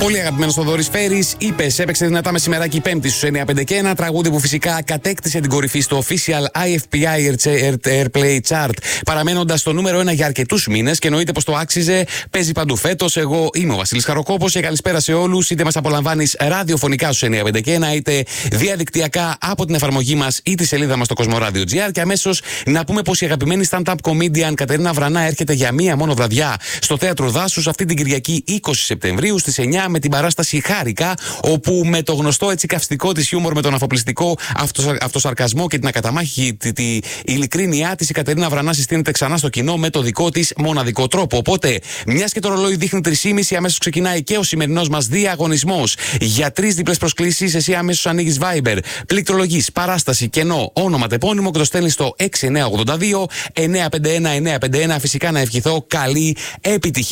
Πολύ αγαπημένο Θοδωρής Φέρης, είπες, έπαιξε δυνατά μεσημεράκι Πέμπτη στους 951. Ένα τραγούδι που φυσικά κατέκτησε την κορυφή στο official IFPI Airplay Chart, παραμένοντας στο νούμερο 1 για αρκετούς μήνες και εννοείται πως το άξιζε. Παίζει παντού φέτος. Εγώ είμαι ο Βασίλης Χαροκόπος και καλησπέρα σε όλους. Είτε μας απολαμβάνεις ραδιοφωνικά στους 951, είτε διαδικτυακά από την εφαρμογή μας ή τη σελίδα μας στο Cosmoradio.gr. Και αμέσως να πούμε πως η αγαπημένη stand-up comedian Κατερίνα Βρανά έρχεται για μία μόνο βραδιά στο Θέατρο Δάσους αυτή την Κυριακή 20 Σεπτεμβρίου στις 9 με την παράσταση Χάρικα, όπου με το γνωστό έτσι καυστικό της χιούμορ, με τον αφοπλιστικό αυτοσαρκασμό και την ακαταμάχητη ειλικρίνειά της, η Κατερίνα Βρανά συστήνεται ξανά στο κοινό με το δικό της μοναδικό τρόπο. Οπότε, μιας και το ρολόι δείχνει 3,5, αμέσως ξεκινάει και ο σημερινός μας διαγωνισμός. Για 3 διπλές προσκλήσεις, εσύ αμέσως ανοίγεις Viber, πληκτρολογείς παράσταση, κενό, όνομα, τεπώνυμο και το στέλνεις στο 6982 951 951. Φυσικά να ευχηθώ καλή επιτυχία.